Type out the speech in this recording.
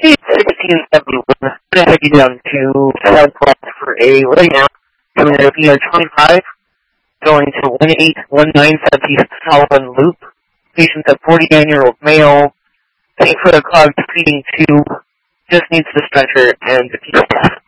Hey, it's 1671. I'm going to head you down to Southwest for a right now. Coming out of ER 25, going to 1819 Southeast Sullivan Loop. Patient's a 49-year-old male. Paying for a clogged feeding tube. Just needs the stretcher and the key staff.